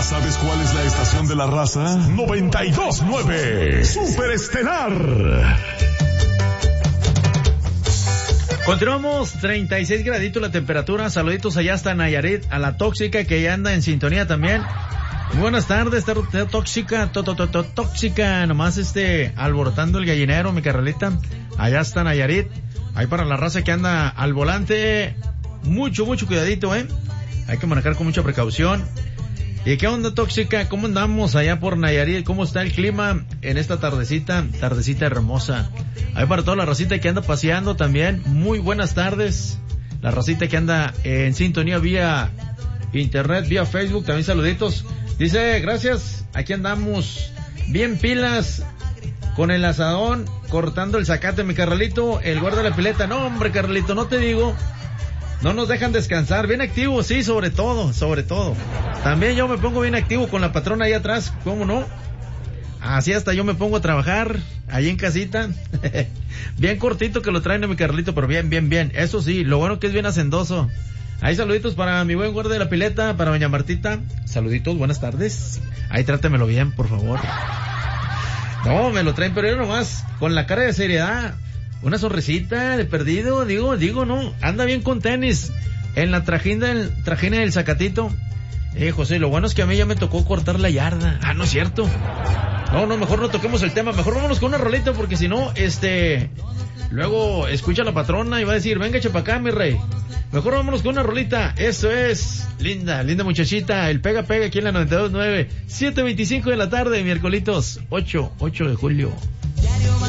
sabes cuál es la estación de la raza? 92.9 Superestelar. Continuamos, 36 graditos la temperatura. Saluditos allá hasta Nayarit, a la tóxica que ya anda en sintonía también. Muy buenas tardes, tóxica, tóxica, nomás alborotando el gallinero, mi carnalita. Allá está Nayarit, ahí para la raza que anda al volante, mucho cuidadito, hay que manejar con mucha precaución. ¿Y qué onda, tóxica? ¿Cómo andamos allá por Nayarit? ¿Cómo está el clima en esta tardecita hermosa? Ahí para toda la racita que anda paseando también, muy buenas tardes. La racita que anda en sintonía vía internet, vía Facebook, también saluditos. Dice, gracias, aquí andamos bien pilas con el asadón, cortando el zacate, mi Carlito, el guarda de la pileta. No, hombre, Carlito, no te digo. No nos dejan descansar, bien activos, sí, sobre todo. También yo me pongo bien activo con la patrona ahí atrás, ¿cómo no? Así hasta yo me pongo a trabajar, ahí en casita. Bien cortito que lo traen, mi Carlito, pero bien. Eso sí, lo bueno que es bien hacendoso. Ahí saluditos para mi buen guarda de la pileta, para doña Martita. Saluditos, buenas tardes. Ahí trátemelo bien, por favor. No, me lo traen, pero yo nomás, con la cara de seriedad. Una sonrisita de perdido, digo, no, anda bien con tenis, en la trajina del zacatito. José, lo bueno es que a mí ya me tocó cortar la yarda. No es cierto. No, mejor no toquemos el tema, mejor vámonos con una rolita, porque si no, luego escucha la patrona y va a decir, venga, echa pa' acá, mi rey. Mejor vámonos con una rolita. Eso es, linda muchachita, el pega aquí en la 92.9, 7:25 de la tarde, miércolitos, 8 de julio.